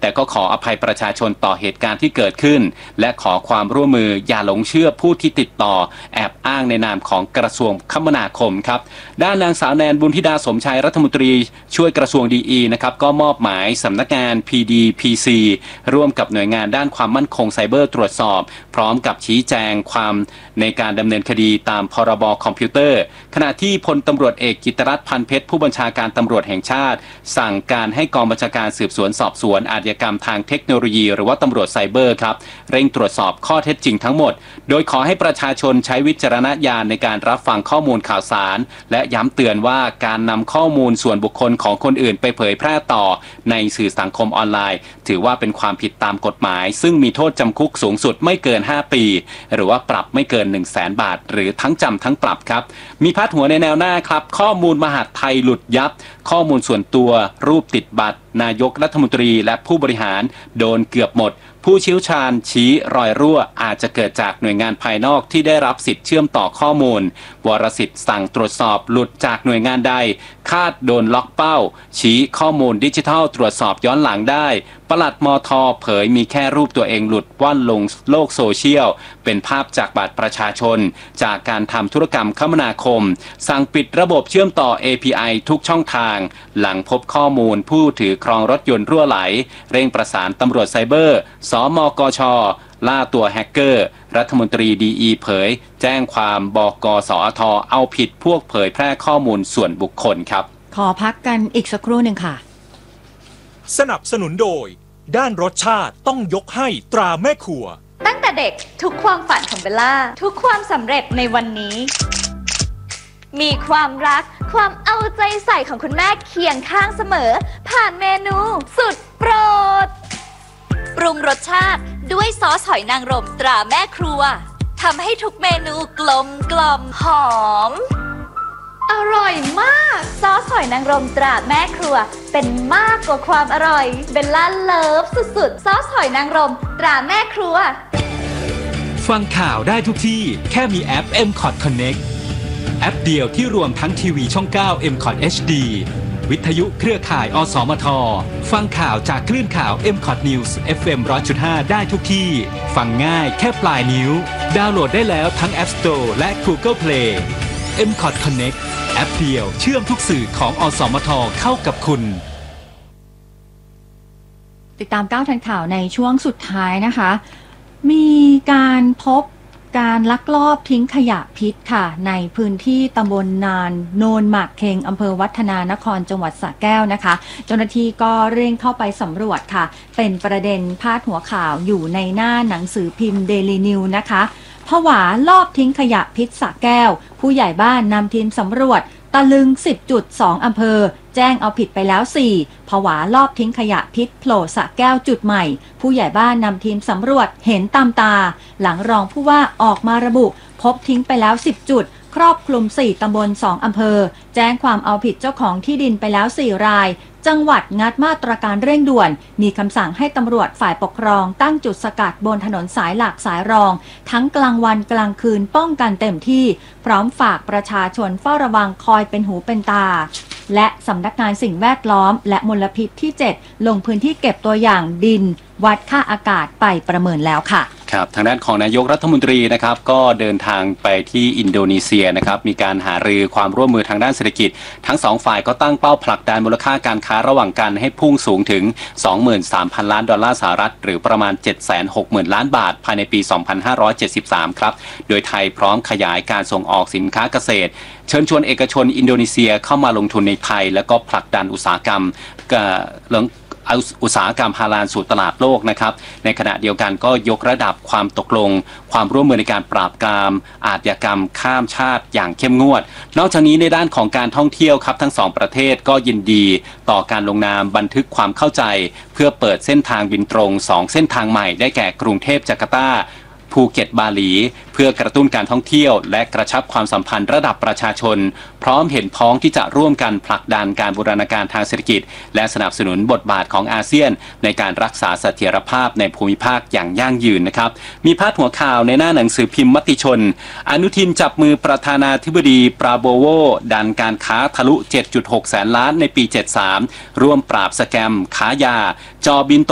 แต่ก็ขออภัยประชาชนต่อเหตุการณ์ที่เกิดขึ้นและขอความร่วมมืออย่าหลงเชื่อผู้ที่ติดต่อแอบอ้างในนามของกระทรวงคมนาคมครับด้านนางสาวแนนบุญธิดาสมชัยรัฐมนตรีช่วยกระทรวงดีนะครับก็มอบหมายสำนักงาน PDPC ร่วมกับหน่วยงานด้านความมั่นคงไซเบอร์ตรวจสอบพร้อมกับชี้แจงความในการดำเนินคดีตามพรบคอมพิวเตอร์ขณะที่พลตำรวจเอกกิตติรัตน์พันเพชรผู้บัญชาการตำรวจแห่งชาติสั่งการให้กองบัญชาการสืบสวนสอบสวนอาชญากรรมทางเทคโนโลยีหรือว่าตำรวจไซเบอร์ครับเร่งตรวจสอบข้อเท็จจริงทั้งหมดโดยขอให้ประชาชนใช้วิจารณญาณในการรับฟังข้อมูลข่าวสารและย้ำเตือนว่าการนำข้อมูลส่วนบุคคลของคนอื่นไปเผยแพร่ต่อในสื่อสังคมออนไลน์ถือว่าเป็นความผิดตามกฎหมายซึ่งมีโทษจำคุกสูงสุดไม่เกิน5ปีหรือว่าปรับไม่เกิน 100,000 บาทหรือทั้งจำทั้งปรับครับมีพาดหัวในแนวหน้าครับข้อมูลมหาดไทยหลุดยับข้อมูลส่วนตัวรูปติดบัตรนายกรัฐมนตรีและผู้บริหารโดนเกือบหมดผู้เชี่ยวชาญชี้รอยรั่วอาจจะเกิดจากหน่วยงานภายนอกที่ได้รับสิทธิ์เชื่อมต่อข้อมูลวรสิทธิ์สั่งตรวจสอบหลุดจากหน่วยงานใดคาดโดนล็อกเป้าชี้ข้อมูลดิจิทัลตรวจสอบย้อนหลังได้ปลัดมท.เผยมีแค่รูปตัวเองหลุดว่อนลงโลกโซเชียลเป็นภาพจากบัตรประชาชนจากการทำธุรกรรมคมนาคมสั่งปิดระบบเชื่อมต่อ API ทุกช่องทางหลังพบข้อมูลผู้ถือครองรถยนต์รั่วไหลเร่งประสานตำรวจไซเบอร์สมกช.ล่าตัวแฮกเกอร์รัฐมนตรีดีเผยแจ้งความบก.สอท.เอาผิดพวกเผยแพร่ข้อมูลส่วนบุคคลครับขอพักกันอีกสักครู่หนึ่งค่ะสนับสนุนโดยด้านรสชาติต้องยกให้ตราแม่ครัวตั้งแต่เด็กทุกความฝันของเบลล่าทุกความสำเร็จในวันนี้มีความรักความเอาใจใส่ของคุณแม่เคียงข้างเสมอผ่านเมนูสุดโปรดปรุงรสชาติด้วยซอสหอยนางรมตราแม่ครัวทำให้ทุกเมนูกลมหอมอร่อยมากซอสหอยนางรมตราแม่ครัวเป็นมากกว่าความอร่อยเบลล่าเลิฟสุดๆซอสหอยนางรมตราแม่ครัวฟังข่าวได้ทุกที่แค่มีแอป MCOT Connect แอปเดียวที่รวมทั้งทีวีช่อง 9 MCOT HD วิทยุเครือข่ายอสมทฟังข่าวจากคลื่นข่าว MCOT News FM 100.5 ได้ทุกที่ฟังง่ายแค่ปลายนิ้วดาวน์โหลดได้แล้วทั้ง App Store และ Google Play MCOT Connect แอปเดียวเชื่อมทุกสื่อของอสมทเข้ากับคุณติดตาม9ทันข่าวในช่วงสุดท้ายนะคะมีการพบการลักลอบทิ้งขยะพิษค่ะในพื้นที่ตำบลโนนหมากเค็งอำเภอวัฒนานครจังหวัดสระแก้วนะคะเจ้าหน้าที่ก็เร่งเข้าไปสำรวจค่ะเป็นประเด็นพาดหัวข่าวอยู่ในหน้าหนังสือพิมพ์ Daily News นะคะผวาลอบทิ้งขยะพิษสระแก้วผู้ใหญ่บ้านนำทีมสำรวจตะลึง 10.2 อำเภอแจ้งเอาผิดไปแล้ว4ผวาลอบทิ้งขยะพิษโผล่สระแก้วจุดใหม่ผู้ใหญ่บ้านนำทีมสำรวจเห็นตามตาหลังรองผู้ว่าออกมาระบุพบทิ้งไปแล้ว10จุดครอบคลุม4ตำบล2อำเภอแจ้งความเอาผิดเจ้าของที่ดินไปแล้ว4รายจังหวัดงัดมาตรการเร่งด่วนมีคำสั่งให้ตำรวจฝ่ายปกครองตั้งจุดสกัดบนถนนสายหลักสายรองทั้งกลางวันกลางคืนป้องกันเต็มที่พร้อมฝากประชาชนเฝ้าระวังคอยเป็นหูเป็นตาและสำนักงานสิ่งแวดล้อมและมลพิษที่7ลงพื้นที่เก็บตัวอย่างดินวัดค่าอากาศไปประเมินแล้วค่ะครับทางด้านของนายกรัฐมนตรีนะครับก็เดินทางไปที่อินโดนีเซียนะครับมีการหารือความร่วมมือทางด้านเศรษฐกิจทั้ง2ฝ่ายก็ตั้งเป้าผลักดันมูลค่าการค้าระหว่างกันให้พุ่งสูงถึง 23,000 ล้านดอลลาร์สหรัฐหรือประมาณ 760,000 ล้านบาทภายในปี 2573 ครับโดยไทยพร้อมขยายการส่งออกสินค้าเกษตรเชิญชวนเอกชนอินโดนีเซียเข้ามาลงทุนในไทยแล้วก็ผลักดันอุตสาหกรรมอุตสาหกรรมฮาลาลสู่ตลาดโลกนะครับในขณะเดียวกันก็ยกระดับความตกลงความร่วมมือในการปราบปรามอาชญากรรมข้ามชาติอย่างเข้มงวดนอกจากนี้ในด้านของการท่องเที่ยวครับทั้ง2ประเทศก็ยินดีต่อการลงนามบันทึกความเข้าใจเพื่อเปิดเส้นทางบินตรง2เส้นทางใหม่ได้แก่กรุงเทพจาการ์ตาภูเก็ตบาหลีเพื่อกระตุ้นการท่องเที่ยวและกระชับความสัมพันธ์ระดับประชาชนพร้อมเห็นพ้องที่จะร่วมกันผลักดันการบูรณาการทางเศรษฐกิจและสนับสนุนบทบาทของอาเซียนในการรักษาเสถียรภาพในภูมิภาคอย่างยั่งยืนนะครับมีพาดหัวข่าวในหน้าหนังสือพิมพ์มติชนอนุทินจับมือประธานาธิบดีปราโบโวดันการค้าทะลุ 7.6 แสนล้านในปี 73ร่วมปราบสแกมค้ายาจอบิน